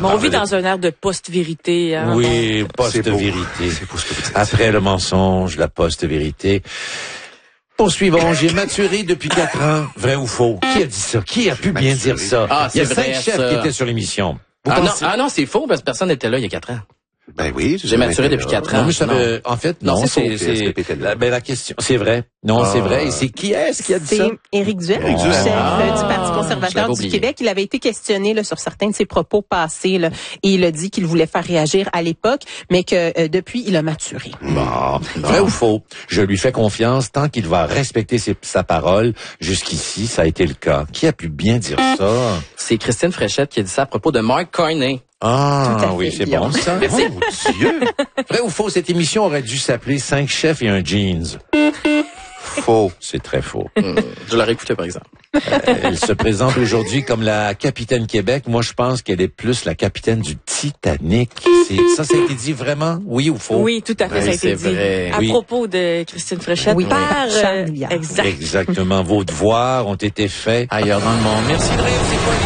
on vit dans un air de post-vérité. Hein? Oui, post-vérité. Après le mensonge, la post-vérité. Poursuivons. J'ai maturé depuis 4 ans. Vrai ou faux? Qui a dit ça? Qui a pu bien dire ça? Il y a 5 chefs qui étaient sur l'émission. Non, c'est faux parce que personne n'était là il y a 4 ans. Ben oui. J'ai maturé depuis 4 ans. En fait, non, c'est la question. C'est vrai. Non, c'est vrai. Et c'est qui est-ce qui a dit ça? C'est Éric Duhem, chef du Parti conservateur du Québec. Il avait été questionné là, sur certains de ses propos passés là, et il a dit qu'il voulait faire réagir à l'époque, mais que depuis, il a maturé. Bon, vrai ou faux? Je lui fais confiance tant qu'il va respecter sa parole. Jusqu'ici, ça a été le cas. Qui a pu bien dire ça? C'est Christine Fréchette qui a dit ça à propos de Mark Carney. Ah, oui, c'est bon, ça. Oh, Dieu! Vrai ou faux, cette émission aurait dû s'appeler 5 chefs et un jeans. Faux. C'est très faux. Je l'aurais écouté, par exemple. Elle se présente aujourd'hui comme la capitaine Québec. Moi, je pense qu'elle est plus la capitaine du Titanic. Ça a été dit vraiment? Oui ou faux? Oui, tout à fait, ça a été dit. Vrai. À propos de Christine Fréchette. Oui, par Charles Milliard. Exactement. Vos devoirs ont été faits ailleurs dans le monde. Merci de rire, c'est quoi?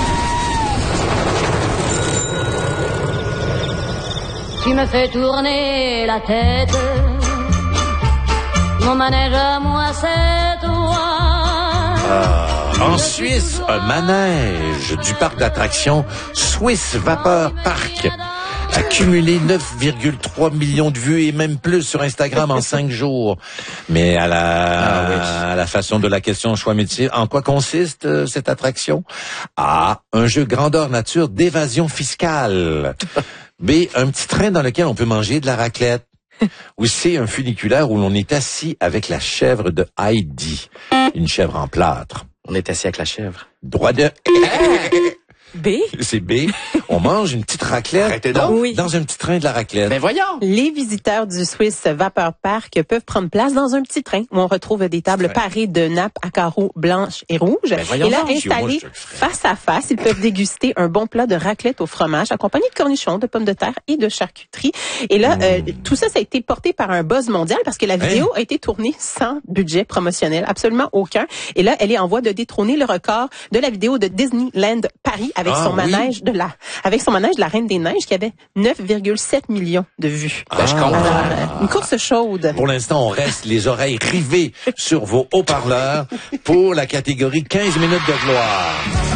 Tu me fais tourner la tête. Mon manège à moi, c'est toi. En Suisse, un manège du parc d'attractions Swiss Vapor Park a cumulé 9,3 millions de vues et même plus sur Instagram en 5 jours. Mais à la façon de la question choix métier, en quoi consiste cette attraction? A, un jeu grandeur nature d'évasion fiscale. B, un petit train dans lequel on peut manger de la raclette. Ou C, un funiculaire où l'on est assis avec la chèvre de Heidi. Une chèvre en plâtre. On est assis avec la chèvre. Droit de... B? C'est B. On mange une petite raclette dans un petit train de la raclette. Ben voyons! Les visiteurs du Swiss Vapor Park peuvent prendre place dans un petit train où on retrouve des tables parées de nappes à carreaux blanches et rouges. Et là, installés face à face, ils peuvent déguster un bon plat de raclette au fromage accompagné de cornichons, de pommes de terre et de charcuterie. Et là, tout ça a été porté par un buzz mondial parce que la vidéo a été tournée sans budget promotionnel, absolument aucun. Et là, elle est en voie de détrôner le record de la vidéo de Disneyland Paris avec son manège de la Reine des Neiges qui avait 9,7 millions de vues. Je comprends. Une course chaude. Pour l'instant, on reste les oreilles rivées sur vos haut-parleurs pour la catégorie 15 minutes de gloire.